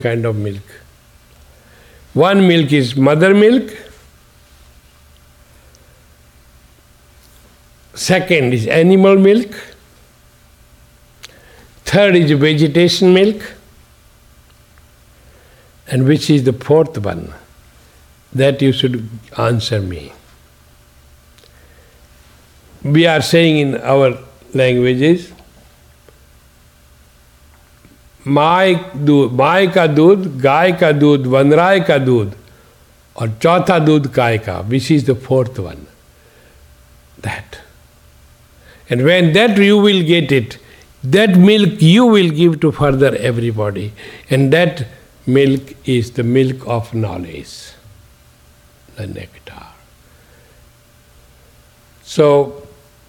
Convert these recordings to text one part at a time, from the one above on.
kind of milk. One milk is mother milk. Second is animal milk. Third is vegetation milk. And which is the fourth one? That you should answer me. We are saying in our languages, my का दूध, गाय का दूध, वनराय का दूध, और चौथा दूध गाय का. Which is the fourth one? That. And when that you will get it, that milk you will give to further everybody. And that milk is the milk of knowledge, the nectar. So,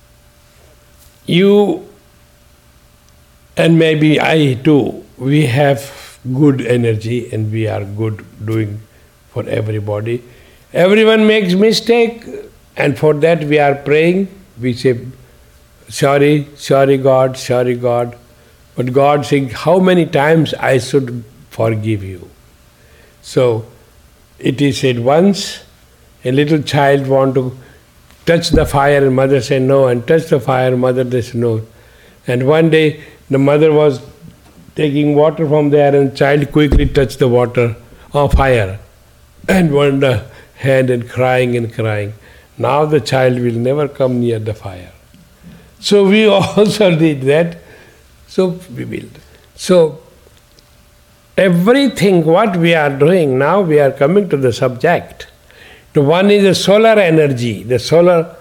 you and maybe I too, we have good energy and we are good doing for everybody. Everyone makes mistake, and for that we are praying. We say, sorry, sorry God, sorry God. But God saying, how many times I should forgive you? So, it is said once, a little child want to touch the fire and mother said no, and touch the fire, mother said no. And one day, the mother was taking water from there and child quickly touched the water on fire and went the hand and crying and crying. Now the child will never come near the fire. So we also did that. So we will. So everything what we are doing now, we are coming to the subject. The one is the solar energy, the solar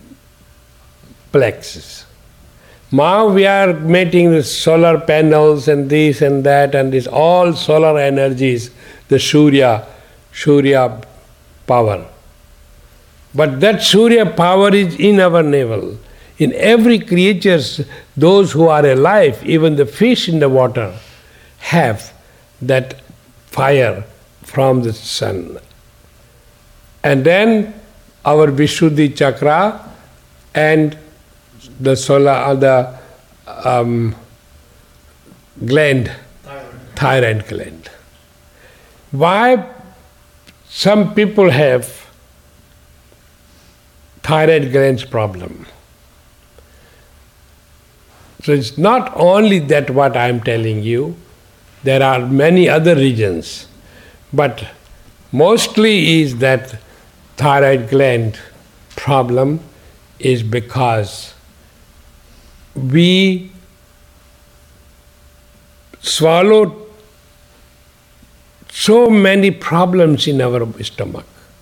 plexus. Now we are making the solar panels and this and that and this, all solar energies, the Surya power. But that Surya power is in our navel. In every creature, those who are alive, even the fish in the water, have that fire from the sun. And then our Vishuddhi chakra and the solar, gland, thyroid gland. Why some people have thyroid glands problem? So it's not only that what I am telling you, there are many other reasons, but mostly is that thyroid gland problem is because we swallowed so many problems in our stomach.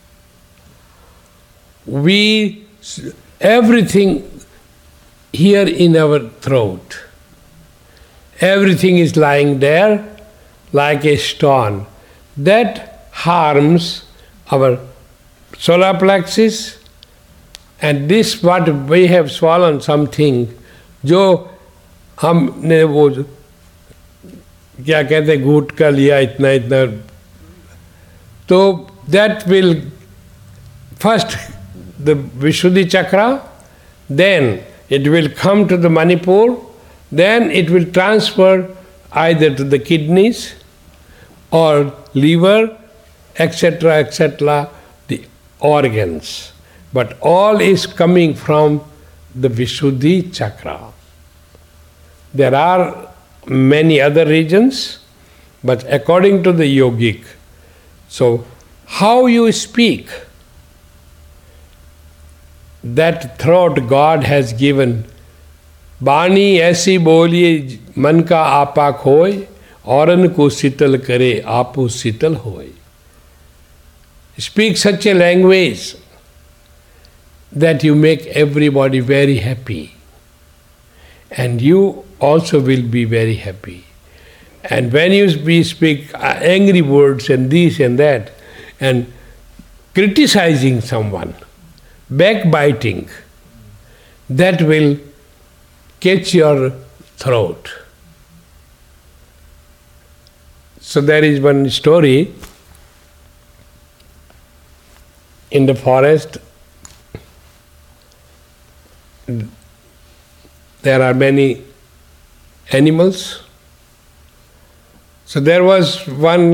Everything here in our throat, everything is lying there like a stone. That harms our solar plexus, and this what we have swallowed something जो हमने वो क्या कहते घूट कर लिया इतना इतना, तो that will first the Vishuddhi chakra, then it will come to the Manipur, then it will transfer either to the kidneys or liver, etc., the organs. But all is coming from the Vishuddhi chakra. There are many other regions, but according to the yogic, so how you speak, that throat God has given. Bani ऐसी बोलिए मन का आपा खोए, औरन को शीतल करे आपो शीतल होए. Speak such a language that you make everybody very happy. And you also will be very happy. And when you speak angry words and this and that, and criticizing someone, backbiting, that will catch your throat. So there is one story in the forest. There are many animals. So there was one